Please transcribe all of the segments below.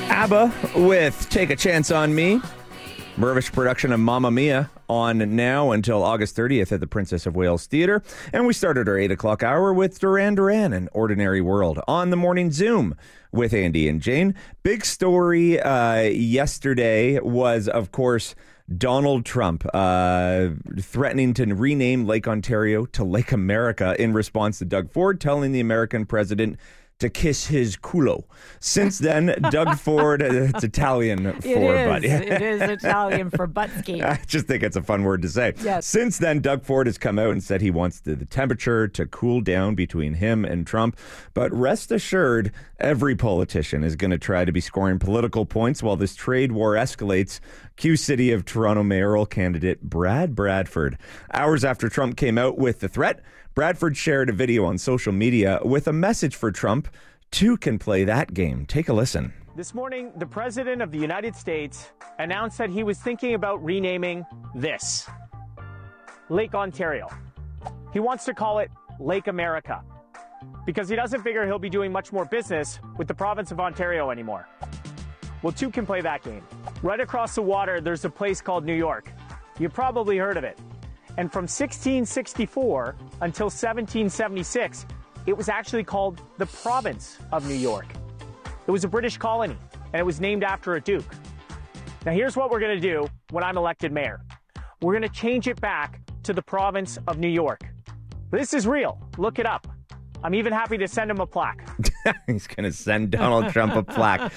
ABBA with Take a Chance on Me. Mirvish production of Mamma Mia on now until August 30th at the Princess of Wales Theatre. And we started our 8 o'clock hour with Duran Duran and Ordinary World on the Morning Zoom with Andy and Jane. Big story yesterday was, of course, Donald Trump threatening to rename Lake Ontario to Lake America in response to Doug Ford telling the American president to kiss his culo. Since then, Doug Ford, it's Italian for butt. It is Italian for butt-ski. I just think it's a fun word to say. Yes. Since then, Doug Ford has come out and said he wants the temperature to cool down between him and Trump. But rest assured, every politician is going to try to be scoring political points while this trade war escalates. Cue City of Toronto mayoral candidate Brad Bradford. Hours after Trump came out with the threat, Bradford shared a video on social media with a message for Trump. Two can play that game. Take a listen. This morning, the President of the United States announced that he was thinking about renaming this Lake Ontario. He wants to call it Lake America because he doesn't figure he'll be doing much more business with the province of Ontario anymore. Well, two can play that game. Right across the water, there's a place called New York. You've probably heard of it. And from 1664 until 1776, it was actually called the province of New York. It was a British colony, and it was named after a duke. Now, here's what we're going to do when I'm elected mayor. We're going to change it back to the province of New York. This is real. Look it up. I'm even happy to send him a plaque. He's going to send Donald Trump a plaque.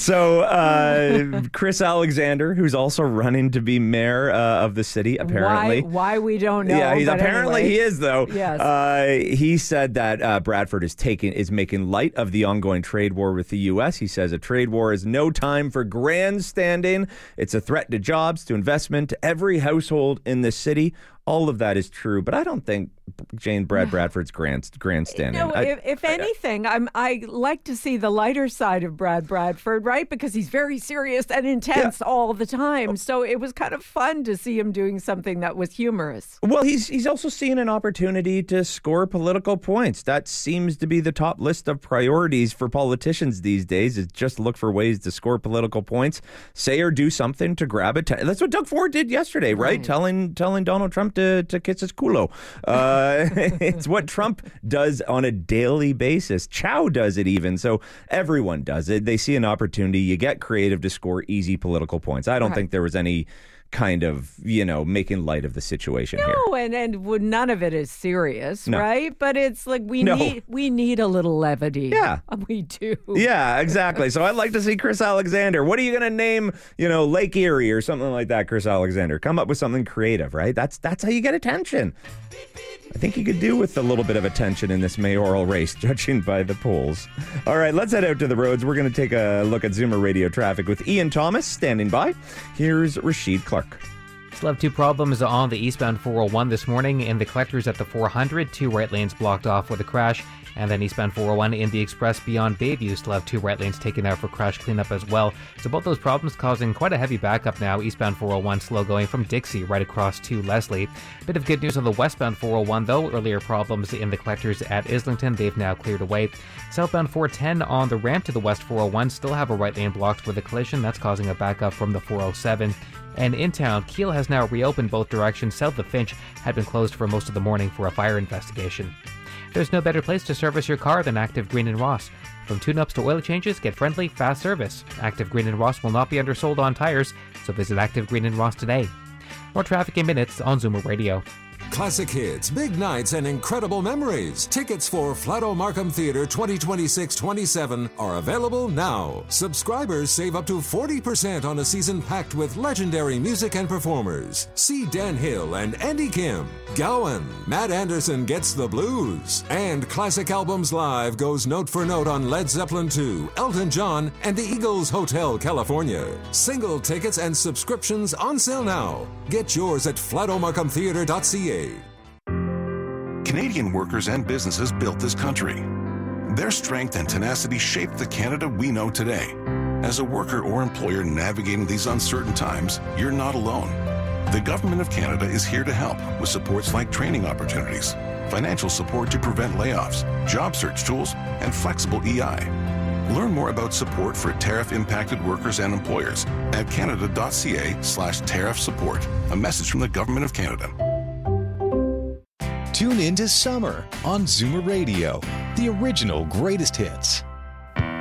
So Chris Alexander, who's also running to be mayor of the city, apparently. Why we don't know. Yeah, apparently anyway. he is, though. Yes. He said that Bradford is making light of the ongoing trade war with the U.S. He says a trade war is no time for grandstanding. It's a threat to jobs, to investment, to every household in the city. All of that is true, but I don't think Brad Bradford's grandstanding. No, if anything, I like to see the lighter side of Brad Bradford, right? Because he's very serious and intense all the time. So it was kind of fun to see him doing something that was humorous. Well, he's also seeing an opportunity to score political points. That seems to be the top list of priorities for politicians these days, is just look for ways to score political points, say or do something to grab it. That's what Doug Ford did yesterday, right? Telling Donald Trump to kiss his culo. It's what Trump does on a daily basis. Chow does it even. So everyone does it. They see an opportunity. You get creative to score easy political points. I don't think there was any kind of, making light of the situation here. No, and none of it is serious, right? But it's like we need a little levity. Yeah. We do. Yeah, exactly. So I'd like to see Chris Alexander. What are you going to name, Lake Erie or something like that, Chris Alexander? Come up with something creative, right? That's how you get attention. I think you could do with a little bit of attention in this mayoral race, judging by the polls. All right, let's head out to the roads. We're going to take a look at Zoomer Radio traffic with Ian Thomas standing by. Here's Rashid Clark. Still have two problems on the eastbound 401 this morning. In the collectors at the 400, two right lanes blocked off with a crash. And then eastbound 401 in the express beyond Bayview still have two right lanes taken out for crash cleanup as well. So both those problems causing quite a heavy backup now. Eastbound 401 slow going from Dixie right across to Leslie. Bit of good news on the westbound 401 though. Earlier problems in the collectors at Islington, they've now cleared away. Southbound 410 on the ramp to the west 401 still have a right lane blocked with a collision. That's causing a backup from the 407. And in town, Kiel has now reopened both directions. South of Finch had been closed for most of the morning for a fire investigation. There's no better place to service your car than Active Green & Ross. From tune-ups to oil changes, get friendly, fast service. Active Green & Ross will not be undersold on tires, so visit Active Green & Ross today. More traffic in minutes on Zoomer Radio. Classic hits, big nights, and incredible memories. Tickets for Flato Markham Theatre 2026-27 are available now. Subscribers save up to 40% on a season packed with legendary music and performers. See Dan Hill and Andy Kim, Gowan, Matt Anderson Gets the Blues, and Classic Albums Live goes note for note on Led Zeppelin II, Elton John, and the Eagles Hotel California. Single tickets and subscriptions on sale now. Get yours at flatomarkhamtheatre.ca. Canadian workers and businesses built this country. Their strength and tenacity shaped the Canada we know today. As a worker or employer navigating these uncertain times, you're not alone. The Government of Canada is here to help with supports like training opportunities, financial support to prevent layoffs, job search tools, and flexible EI. Learn more about support for tariff-impacted workers and employers at canada.ca/tariff support. A message from the Government of Canada. Tune in to Summer on Zoomer Radio, the original greatest hits.